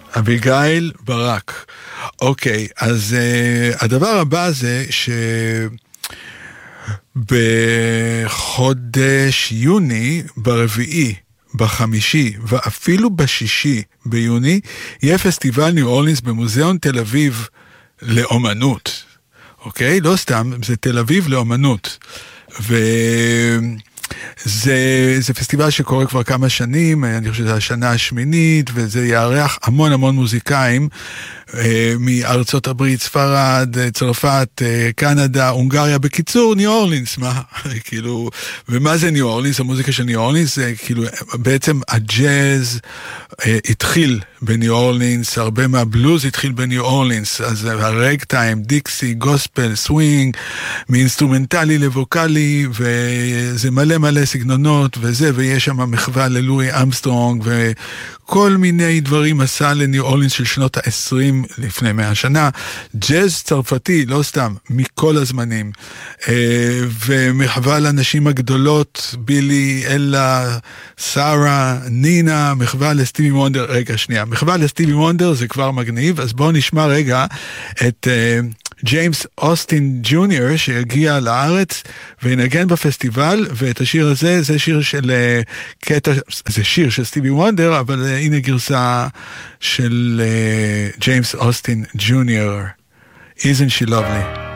אביגיל ברק. אוקיי, אז הדבר הבא זה שבחודש יוני, ברביעי, בחמישי ואפילו בשישי ביוני, יהיה פסטיבל ניו אורלינס במוזיאון תל אביב לאומנות. אוקיי? לא סתם, זה תל אביב לאומנות. זה פסטיבל שקורה כבר כמה שנים, אני חושב שזה השנה השמינית, וזה יארח המון המון מוזיקאים, מארצות הברית, ספרד, צרפת, קנדה, הונגריה, בקיצור, ניו אורלינס, מה? כאילו, ומה זה ניו אורלינס? המוזיקה של ניו אורלינס זה כאילו, בעצם הג'אז התחיל בניו אורלינס, הרבה מהבלוז התחיל בניו אורלינס, אז הרג טיים, דיקסי, גוספל, סווינג, מאינסטרומנטלי לבוקלי, וזה מלא מלא סגנונות, וזה, ויש שם מחווה ללואי אמסטרונג, וכל מיני דברים עשה לניו אורלינס של שנות ה-20 לפני 100 שנה, ג'אז צרפתי, לא סתם, מכל הזמנים, ומחווה לאנשים הגדולות, בילי, אלה, סארה, נינה, מחווה לסטיבי וונדר, רגע שנייה, מחווה לסטיבי וונדר זה כבר מגניב, אז בואו נשמע רגע את ג'יימס אוסטין ג'וניור שיגיע לארץ וינגן בפסטיבל, ואת השיר הזה, זה שיר של קטע, זה שיר של סטיבי וונדר, אבל הנה גרסה של ג'יימס אוסטין ג'וניור. Isn't she lovely?